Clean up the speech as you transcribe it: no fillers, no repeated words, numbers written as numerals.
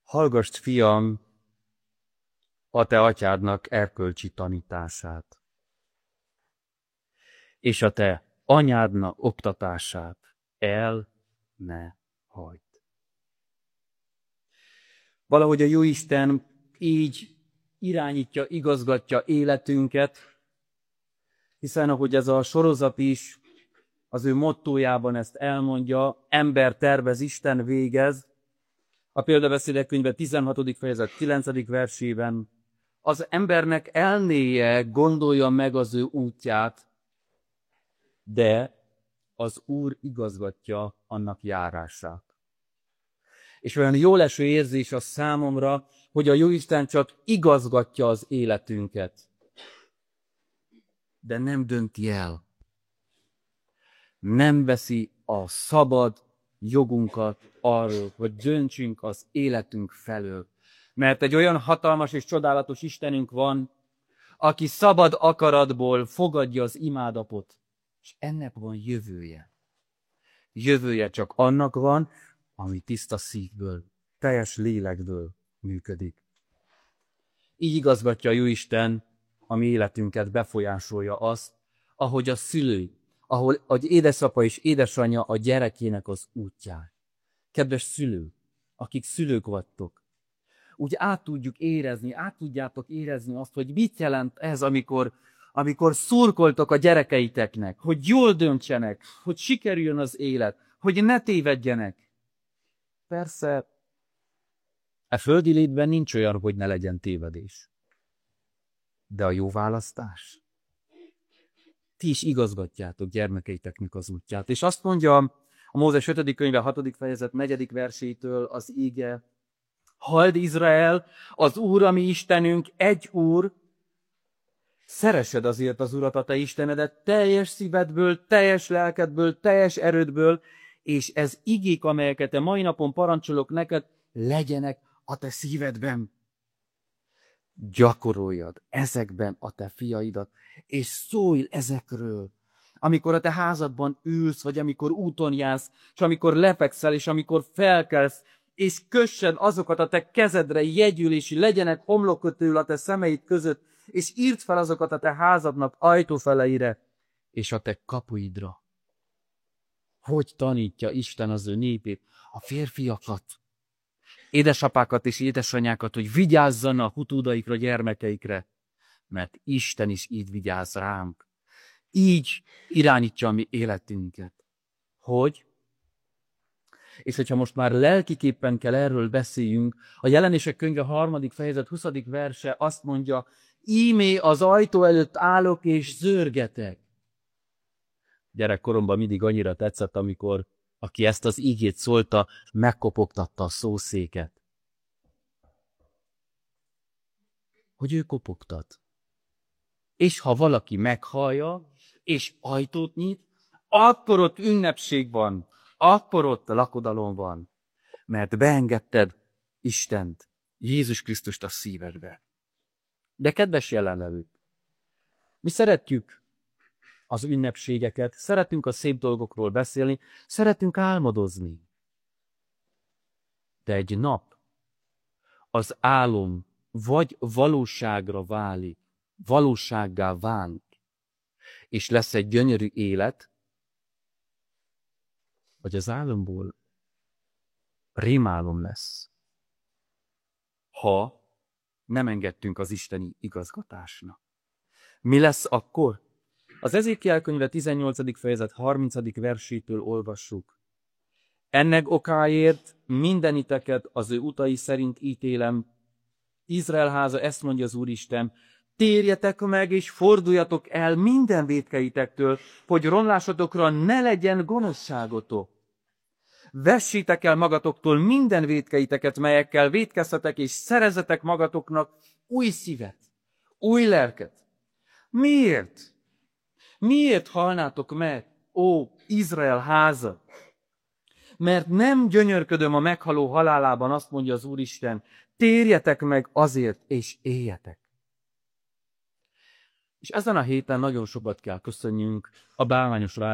Hallgass, fiam, a te atyádnak erkölcsi tanítását, és a te anyádnak oktatását el ne hagyd. Valahogy a Jóisten így irányítja, igazgatja életünket, hiszen ahogy ez a sorozat is az ő mottójában ezt elmondja, ember tervez, Isten végez, a Példabeszédek könyve 16. fejezet 9. versében, az embernek elnéje gondolja meg az ő útját, de az Úr igazgatja annak járását. És olyan jóleső érzés a számomra, hogy a Jóisten csak igazgatja az életünket, de nem dönti el. Nem veszi a szabad jogunkat arról, hogy döntsünk az életünk felől. Mert egy olyan hatalmas és csodálatos Istenünk van, aki szabad akaratból fogadja az imádapot, és ennek van jövője. Jövője csak annak van, ami tiszta szívből, teljes lélekből működik. Így igazgatja a Jóisten a mi életünket, befolyásolja azt, ahogy a szülő, ahogy édesapa és édesanyja a gyerekének az útján. Kedves szülők, akik szülők vagytok, úgy át tudjátok érezni azt, hogy mit jelent ez, amikor szurkoltok a gyerekeiteknek, hogy jól döntsenek, hogy sikerüljön az élet, hogy ne tévedjenek. Persze, a földi létben nincs olyan, hogy ne legyen tévedés. De a jó választás? Ti is igazgatjátok gyermekeiteknek az útját. És azt mondja a Mózes 5. könyve 6. fejezet 4. versétől az íge: halld Izrael, az Úr, a mi Istenünk, egy Úr, szeressed azért az Urat, a te Istenedet, teljes szívedből, teljes lelkedből, teljes erődből, és ez igék, amelyeket te mai napon parancsolok neked, legyenek a te szívedben. Gyakoroljad ezekben a te fiaidat, és szólj ezekről. Amikor a te házadban ülsz, vagy amikor úton jársz, és amikor lefekszel, és amikor felkelsz, és kössed azokat a te kezedre jegyül, és legyenek homlokkötőül a te szemeid között, és írd fel azokat a te házadnak ajtófeleire, és a te kapuidra. Hogy tanítja Isten az ő népét, a férfiakat, édesapákat és édesanyákat, hogy vigyázzanak utódaikra, gyermekeikre, mert Isten is így vigyáz ránk. Így irányítja a mi életünket. Hogy? És hogyha most már lelkiképpen kell erről beszéljünk, a Jelenések könyve 3. fejezet 20. verse azt mondja: íme az ajtó előtt állok és zörgetek. Gyerekkoromban mindig annyira tetszett, amikor aki ezt az ígét szólta, megkopogtatta a szószéket. Hogy ő kopogtat. És ha valaki meghallja, és ajtót nyit, akkor ott ünnepség van, akkor ott lakodalom van, mert beengedted Istent, Jézus Krisztust a szívedbe. De kedves jelenlevők, mi szeretjük az ünnepségeket, szeretünk a szép dolgokról beszélni, szeretünk álmodozni. De egy nap az álom vagy valóságra válik, valósággá válik, és lesz egy gyönyörű élet, vagy az álomból rémálom lesz, ha nem engedtünk az isteni igazgatásnak. Mi lesz akkor? Az Ezékiel könyve 18. fejezet 30. versétől olvassuk. Ennek okáért mindeniteket az ő utai szerint ítélem. Izrael háza, ezt mondja az Úristen: térjetek meg és forduljatok el minden vétkeitektől, hogy romlásotokra ne legyen gonoszságotok. Vessétek el magatoktól minden vétkeiteket, melyekkel vétkeztetek, és szerezzetek magatoknak új szívet, új lelket. Miért? Miért halnátok meg, ó Izrael háza? Mert nem gyönyörködöm a meghaló halálában, azt mondja az Úristen, térjetek meg azért, és éljetek. És ezen a héten nagyon sokat kell köszönjünk a bálványos